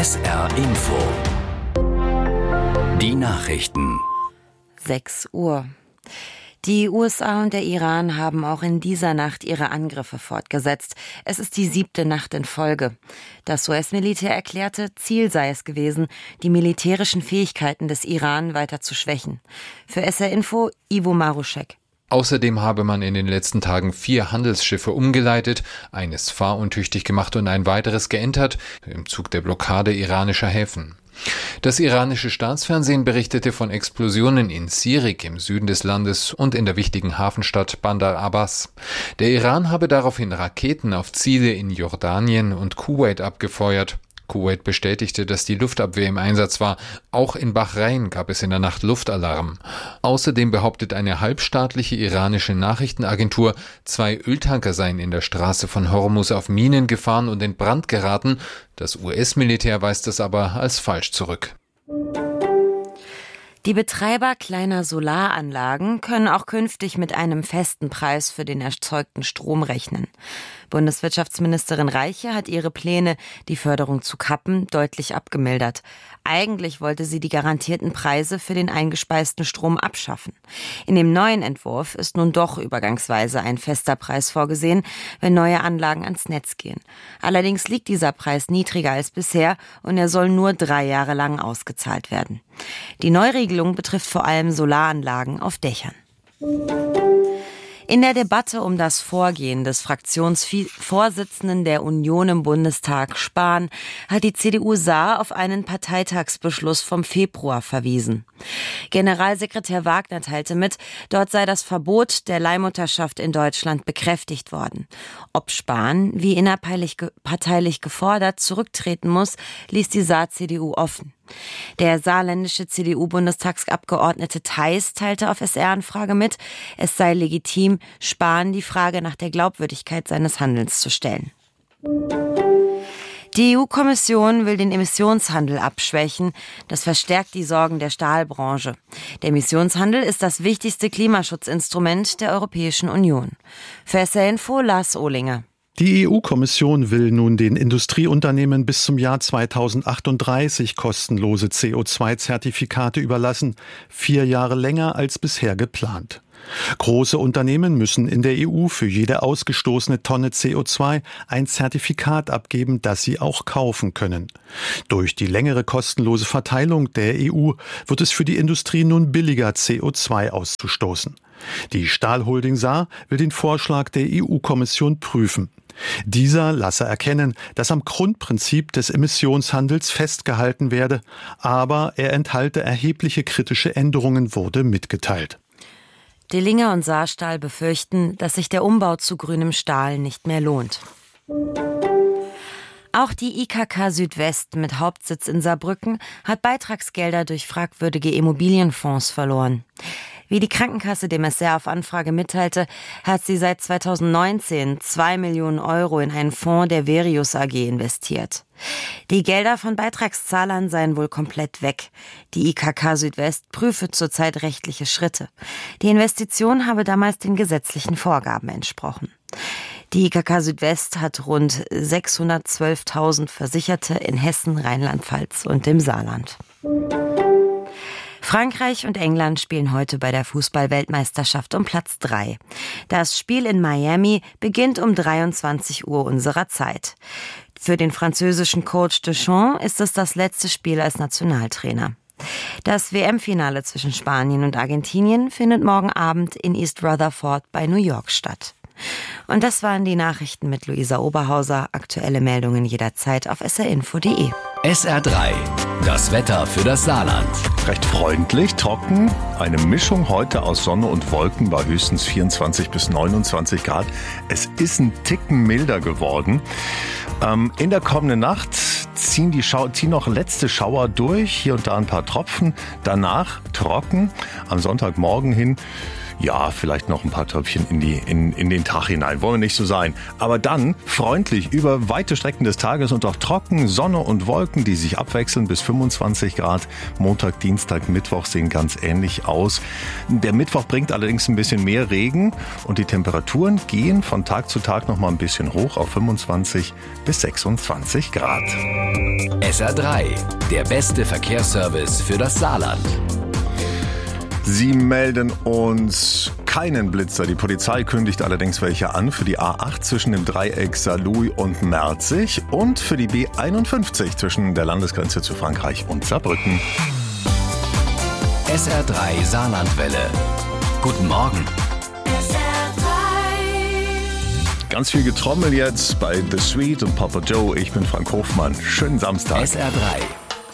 SR Info. Die Nachrichten. 6 Uhr. Die USA und der Iran haben auch in dieser Nacht ihre Angriffe fortgesetzt. Es ist die 7. Nacht in Folge. Das US-Militär erklärte, Ziel sei es gewesen, die militärischen Fähigkeiten des Iran weiter zu schwächen. Für SR Info, Ivo Maruschek. Außerdem habe man in den letzten Tagen 4 Handelsschiffe umgeleitet, eines fahruntüchtig gemacht und ein weiteres geentert, im Zug der Blockade iranischer Häfen. Das iranische Staatsfernsehen berichtete von Explosionen in Sirik im Süden des Landes und in der wichtigen Hafenstadt Bandar Abbas. Der Iran habe daraufhin Raketen auf Ziele in Jordanien und Kuwait abgefeuert. Kuwait bestätigte, dass die Luftabwehr im Einsatz war. Auch in Bahrain gab es in der Nacht Luftalarm. Außerdem behauptet eine halbstaatliche iranische Nachrichtenagentur, 2 Öltanker seien in der Straße von Hormuz auf Minen gefahren und in Brand geraten. Das US-Militär weist das aber als falsch zurück. Die Betreiber kleiner Solaranlagen können auch künftig mit einem festen Preis für den erzeugten Strom rechnen. Bundeswirtschaftsministerin Reiche hat ihre Pläne, die Förderung zu kappen, deutlich abgemildert. Eigentlich wollte sie die garantierten Preise für den eingespeisten Strom abschaffen. In dem neuen Entwurf ist nun doch übergangsweise ein fester Preis vorgesehen, wenn neue Anlagen ans Netz gehen. Allerdings liegt dieser Preis niedriger als bisher und er soll nur 3 Jahre lang ausgezahlt werden. Die Neuregelung betrifft vor allem Solaranlagen auf Dächern. In der Debatte um das Vorgehen des Fraktionsvorsitzenden der Union im Bundestag, Spahn, hat die CDU Saar auf einen Parteitagsbeschluss vom Februar verwiesen. Generalsekretär Wagner teilte mit, dort sei das Verbot der Leihmutterschaft in Deutschland bekräftigt worden. Ob Spahn, wie innerparteilich gefordert, zurücktreten muss, ließ die Saar-CDU offen. Der saarländische CDU-Bundestagsabgeordnete Theis teilte auf SR-Anfrage mit, es sei legitim, Spahn die Frage nach der Glaubwürdigkeit seines Handelns zu stellen. Die EU-Kommission will den Emissionshandel abschwächen. Das verstärkt die Sorgen der Stahlbranche. Der Emissionshandel ist das wichtigste Klimaschutzinstrument der Europäischen Union. Für SR Info, Lars Ohlinger. Die EU-Kommission will nun den Industrieunternehmen bis zum Jahr 2038 kostenlose CO2-Zertifikate überlassen, 4 Jahre länger als bisher geplant. Große Unternehmen müssen in der EU für jede ausgestoßene Tonne CO2 ein Zertifikat abgeben, das sie auch kaufen können. Durch die längere kostenlose Verteilung der EU wird es für die Industrie nun billiger, CO2 auszustoßen. Die Stahlholding Saar will den Vorschlag der EU-Kommission prüfen. Dieser lasse erkennen, dass am Grundprinzip des Emissionshandels festgehalten werde, aber er enthalte erhebliche kritische Änderungen, wurde mitgeteilt. Dillinger und Saarstahl befürchten, dass sich der Umbau zu grünem Stahl nicht mehr lohnt. Auch die IKK Südwest mit Hauptsitz in Saarbrücken hat Beitragsgelder durch fragwürdige Immobilienfonds verloren. Wie die Krankenkasse dem SR auf Anfrage mitteilte, hat sie seit 2019 2 Millionen Euro in einen Fonds der Verius AG investiert. Die Gelder von Beitragszahlern seien wohl komplett weg. Die IKK Südwest prüfe zurzeit rechtliche Schritte. Die Investition habe damals den gesetzlichen Vorgaben entsprochen. Die IKK Südwest hat rund 612.000 Versicherte in Hessen, Rheinland-Pfalz und dem Saarland. Frankreich und England spielen heute bei der Fußball-Weltmeisterschaft um Platz 3. Das Spiel in Miami beginnt um 23 Uhr unserer Zeit. Für den französischen Coach Deschamps ist es das letzte Spiel als Nationaltrainer. Das WM-Finale zwischen Spanien und Argentinien findet morgen Abend in East Rutherford bei New York statt. Und das waren die Nachrichten mit Luisa Oberhauser. Aktuelle Meldungen jederzeit auf srinfo.de. SR3, das Wetter für das Saarland. Recht freundlich, trocken, eine Mischung heute aus Sonne und Wolken bei höchstens 24 bis 29 Grad. Es ist ein Ticken milder geworden. In der kommenden Nacht ziehen noch letzte Schauer durch, hier und da ein paar Tropfen. Danach trocken, am Sonntagmorgen hin Ja, vielleicht noch ein paar Tröpfchen in den Tag hinein. Wollen wir nicht so sein. Aber dann freundlich über weite Strecken des Tages und auch trocken, Sonne und Wolken, die sich abwechseln bis 25 Grad. Montag, Dienstag, Mittwoch sehen ganz ähnlich aus. Der Mittwoch bringt allerdings ein bisschen mehr Regen und die Temperaturen gehen von Tag zu Tag noch mal ein bisschen hoch auf 25 bis 26 Grad. SR3, der beste Verkehrsservice für das Saarland. Sie melden uns keinen Blitzer. Die Polizei kündigt allerdings welche an für die A8 zwischen dem Dreieck Saarlouis und Merzig und für die B51 zwischen der Landesgrenze zu Frankreich und Saarbrücken. SR3 Saarlandwelle. Guten Morgen. Ganz viel Getrommel jetzt bei The Sweet und Papa Joe. Ich bin Frank Hofmann. Schönen Samstag. SR3.